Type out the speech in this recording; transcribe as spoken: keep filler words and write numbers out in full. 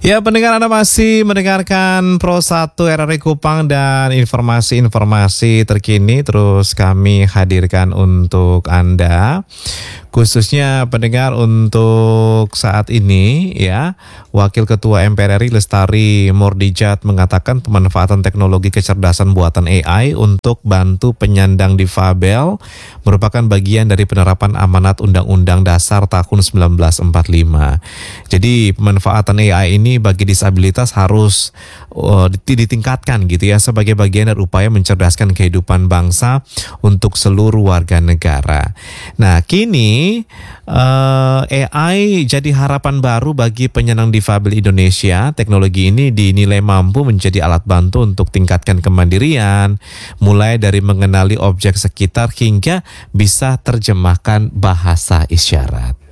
Ya, pendengar, Anda masih mendengarkan Pro satu R R I Kupang dan informasi-informasi terkini terus kami hadirkan untuk Anda. Khususnya pendengar untuk saat ini ya, Wakil Ketua M P R R I Lestari Mordijat mengatakan pemanfaatan teknologi kecerdasan buatan A I untuk bantu penyandang difabel merupakan bagian dari penerapan amanat Undang-Undang Dasar tahun seribu sembilan ratus empat puluh lima. Jadi pemanfaatan A I ini bagi disabilitas harus uh, ditingkatkan gitu ya sebagai bagian dari upaya mencerdaskan kehidupan bangsa untuk seluruh warga negara. Nah, kini uh, A I jadi harapan baru bagi penyandang difabel Indonesia. Teknologi ini dinilai mampu menjadi alat bantu untuk tingkatkan kemandirian, mulai dari mengenali objek sekitar hingga bisa terjemahkan bahasa isyarat.